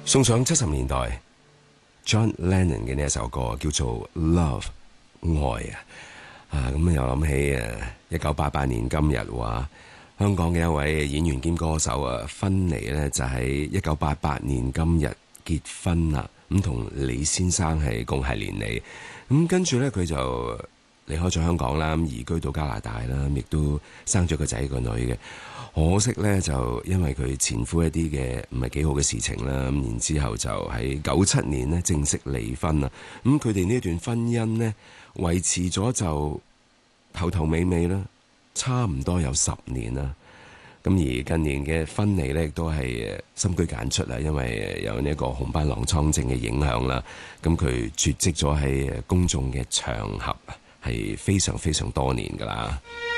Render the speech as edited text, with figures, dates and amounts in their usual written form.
送上70年代 John Lennon 嘅呢一首歌，叫做《Love》愛咁又諗起1988年今日話香港嘅一位演員兼歌手芬妮呢，就喺1988年今日結婚啦，咁同李先生係共繫連理，咁跟住呢，佢就離開咗香港啦，移居到加拿大啦，亦都生咗個仔個女嘅。可惜呢，就因為佢前夫一啲嘅唔係幾好嘅事情啦，咁然之後就喺97年呢正式離婚啦。咁佢哋呢段婚姻呢，維持咗就頭頭尾尾啦，差唔多有10年啦。咁而近年嘅芬妮呢，亦都係深居簡出啦，因為有呢個紅斑狼瘡症嘅影響啦。咁佢絕跡咗喺公眾嘅場合係非常非常多年㗎啦。